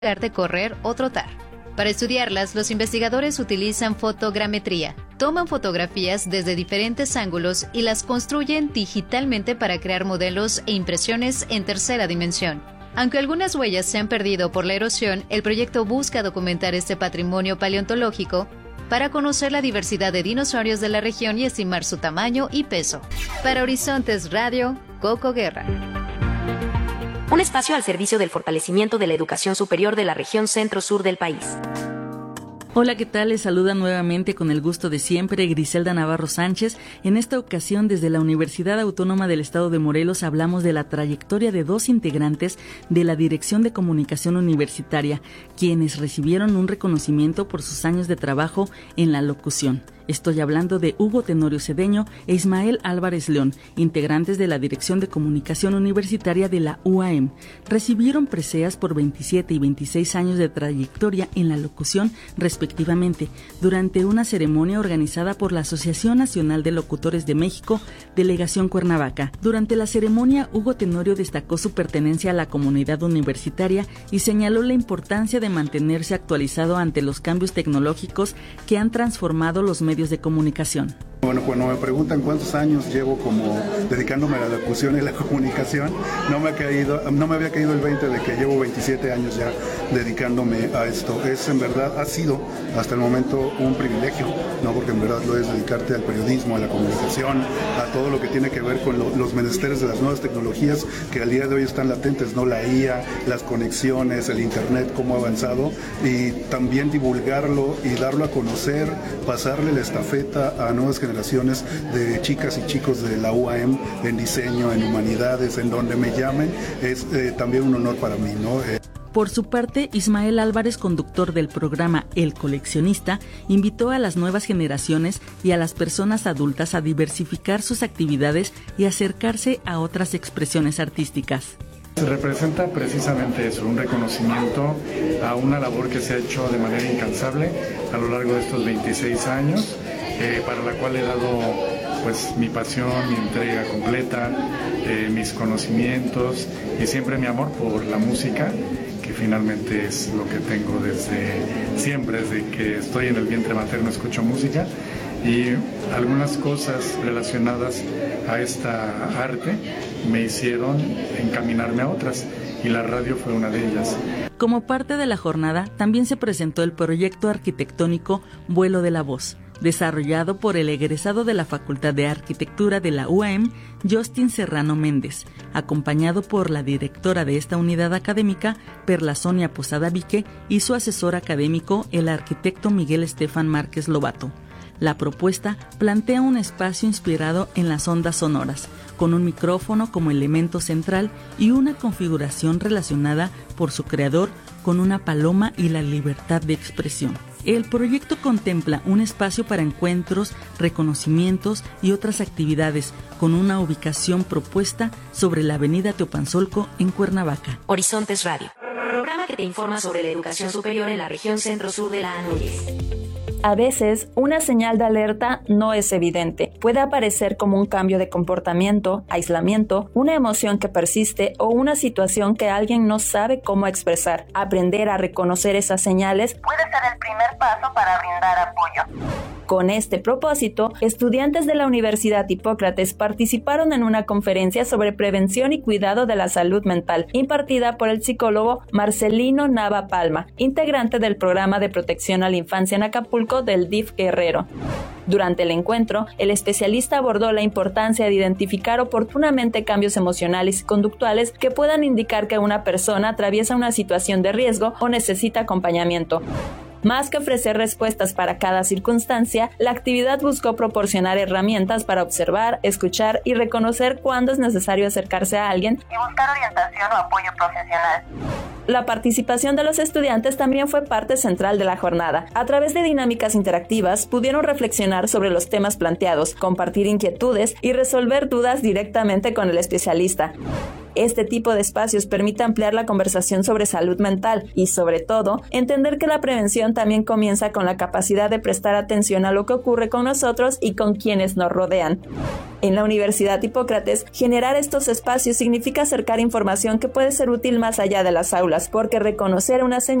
de correr o trotar. Para estudiarlas, los investigadores utilizan fotogrametría. Toman fotografías desde diferentes ángulos y las construyen digitalmente para crear modelos e impresiones en tercera dimensión. Aunque algunas huellas se han perdido por la erosión, el proyecto busca documentar este patrimonio paleontológico para conocer la diversidad de dinosaurios de la región y estimar su tamaño y peso. Para Horizontes Radio, Coco Guerra. Un espacio al servicio del fortalecimiento de la educación superior de la región centro-sur del país. Hola, ¿qué tal? Les saluda nuevamente con el gusto de siempre Griselda Navarro Sánchez. En esta ocasión, desde la Universidad Autónoma del Estado de Morelos, hablamos de la trayectoria de dos integrantes de la Dirección de Comunicación Universitaria, quienes recibieron un reconocimiento por sus años de trabajo en la locución. Estoy hablando de Hugo Tenorio Cedeño e Ismael Álvarez León, integrantes de la Dirección de Comunicación Universitaria de la UAM. Recibieron preseas por 27 y 26 años de trayectoria en la locución, respectivamente, durante una ceremonia organizada por la Asociación Nacional de Locutores de México, Delegación Cuernavaca. Durante la ceremonia, Hugo Tenorio destacó su pertenencia a la comunidad universitaria y señaló la importancia de mantenerse actualizado ante los cambios tecnológicos que han transformado los medios de comunicación. Bueno, cuando me preguntan cuántos años llevo como dedicándome a la locución y la comunicación, no me había caído el 20 de que llevo 27 años ya dedicándome a esto. En verdad, ha sido hasta el momento un privilegio, ¿no? Porque en verdad lo es dedicarte al periodismo, a la comunicación, a todo lo que tiene que ver con los menesteres de las nuevas tecnologías que al día de hoy están latentes, ¿no? La IA, las conexiones, el internet, cómo ha avanzado, y también divulgarlo y darlo a conocer, pasarle la estafeta a nuevas generaciones de chicas y chicos de la UAM en diseño, en humanidades, en donde me llamen, es también un honor para mí, ¿no? Por su parte, Ismael Álvarez, conductor del programa El Coleccionista, invitó a las nuevas generaciones y a las personas adultas a diversificar sus actividades y acercarse a otras expresiones artísticas. Se representa precisamente eso, un reconocimiento a una labor que se ha hecho de manera incansable a lo largo de estos 26 años, para la cual he dado pues mi pasión, mi entrega completa, mis conocimientos y siempre mi amor por la música, que finalmente es lo que tengo desde siempre, desde que estoy en el vientre materno escucho música, y algunas cosas relacionadas a esta arte me hicieron encaminarme a otras, y la radio fue una de ellas. Como parte de la jornada, también se presentó el proyecto arquitectónico Vuelo de la Voz, desarrollado por el egresado de la Facultad de Arquitectura de la UAM, Justin Serrano Méndez, acompañado por la directora de esta unidad académica, Perla Sonia Posada Vique, y su asesor académico, el arquitecto Miguel Estefan Márquez Lobato. La propuesta plantea un espacio inspirado en las ondas sonoras, con un micrófono como elemento central y una configuración relacionada por su creador con una paloma y la libertad de expresión. El proyecto contempla un espacio para encuentros, reconocimientos y otras actividades, con una ubicación propuesta sobre la avenida Teopanzolco en Cuernavaca. Horizontes Radio, programa que te informa sobre la educación superior en la región centro-sur de la ANUYES. A veces, una señal de alerta no es evidente. Puede aparecer como un cambio de comportamiento, aislamiento, una emoción que persiste o una situación que alguien no sabe cómo expresar. Aprender a reconocer esas señales puede ser el primer paso para brindar apoyo. Con este propósito, estudiantes de la Universidad Hipócrates participaron en una conferencia sobre prevención y cuidado de la salud mental, impartida por el psicólogo Marcelino Nava Palma, integrante del Programa de Protección a la Infancia en Acapulco del DIF Guerrero. Durante el encuentro, el especialista abordó la importancia de identificar oportunamente cambios emocionales y conductuales que puedan indicar que una persona atraviesa una situación de riesgo o necesita acompañamiento. Más que ofrecer respuestas para cada circunstancia, la actividad buscó proporcionar herramientas para observar, escuchar y reconocer cuándo es necesario acercarse a alguien y buscar orientación o apoyo profesional. La participación de los estudiantes también fue parte central de la jornada. A través de dinámicas interactivas, pudieron reflexionar sobre los temas planteados, compartir inquietudes y resolver dudas directamente con el especialista. Este tipo de espacios permite ampliar la conversación sobre salud mental y, sobre todo, entender que la prevención también comienza con la capacidad de prestar atención a lo que ocurre con nosotros y con quienes nos rodean. En la Universidad Hipócrates, generar estos espacios significa acercar información que puede ser útil más allá de las aulas, porque reconocer una señal